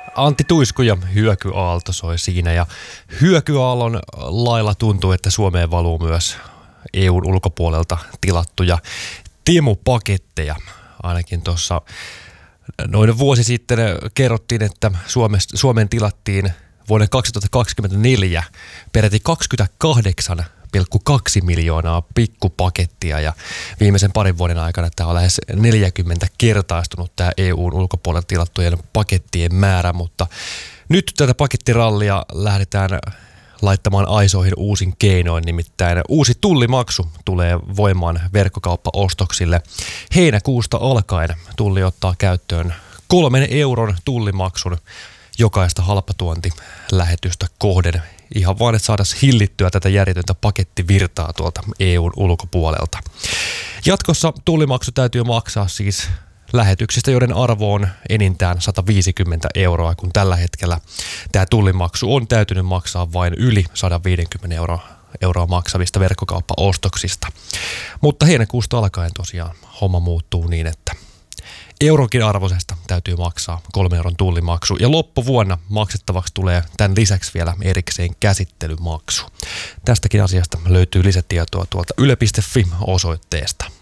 Antti Tuisku ja hyökyaalto soi siinä ja hyökyaallon lailla tuntuu, että Suomeen valuu myös EUn ulkopuolelta tilattuja timupaketteja. Ainakin tuossa noin vuosi sitten kerrottiin, että Suomeen tilattiin vuonna 2024 peräti 28,2 miljoonaa pikkupakettia ja viimeisen parin vuoden aikana tämä on lähes 40-kertaistunut tämä EUn ulkopuolelta tilattujen pakettien määrä, mutta nyt tätä pakettirallia lähdetään laittamaan aisoihin uusin keinoin, nimittäin uusi tullimaksu tulee voimaan verkkokauppaostoksille. Heinäkuusta alkaen Tulli ottaa käyttöön 3 euron tullimaksun jokaista halpatuontilähetystä kohden. Ihan vaan, että saataisiin hillittyä tätä järjetöntä pakettivirtaa tuolta EUn ulkopuolelta. Jatkossa tullimaksu täytyy maksaa siis lähetyksistä, joiden arvo on enintään 150 euroa, kun tällä hetkellä tämä tullimaksu on täytynyt maksaa vain yli 150 euroa maksavista verkkokauppaostoksista. Mutta heinäkuusta alkaen tosiaan homma muuttuu niin, että euronkin arvoisesta täytyy maksaa 3 euron tullimaksu ja loppuvuonna maksettavaksi tulee tämän lisäksi vielä erikseen käsittelymaksu. Tästäkin asiasta löytyy lisätietoa tuolta yle.fi osoitteesta.